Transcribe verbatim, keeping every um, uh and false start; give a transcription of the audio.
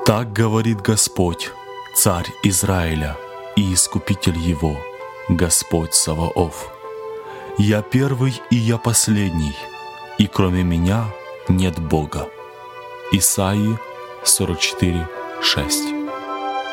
Так говорит Господь, Царь Израиля и Искупитель Его, Господь Саваоф. Я первый и я последний, и кроме Меня нет Бога. Исаии сорок четыре, шесть.